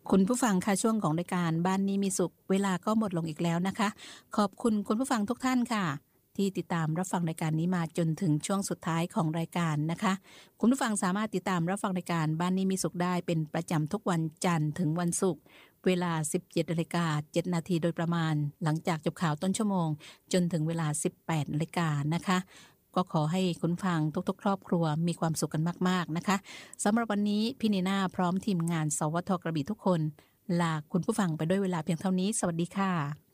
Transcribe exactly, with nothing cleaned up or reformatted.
คุณผู้ฟังค่ะช่วงของรายการบ้านนี้มีสุขเวลาก็หมดลงอีกแล้วนะคะขอบคุณคุณผู้ฟังทุกท่านค่ะที่ติดตามรับฟังรายการนี้มาจนถึงช่วงสุดท้ายของรายการนะคะคุณผู้ฟังสามารถติดตามรับฟังรายการบ้านนี้มีสุขได้เป็นประจำทุกวันจันทร์ถึงวันศุกร์เวลา สิบเจ็ดนาฬิกาเจ็ดนาทีโดยประมาณหลังจากจบข่าวต้นชั่วโมงจนถึงเวลา สิบแปดนาฬิกานะคะก็ขอให้คุณฟังทุกๆครอบครัวมีความสุขกันมากๆนะคะสำหรับวันนี้พี่นีน่าพร้อมทีมงานสวทกระบี่ทุกคนลาคุณผู้ฟังไปด้วยเวลาเพียงเท่านี้สวัสดีค่ะ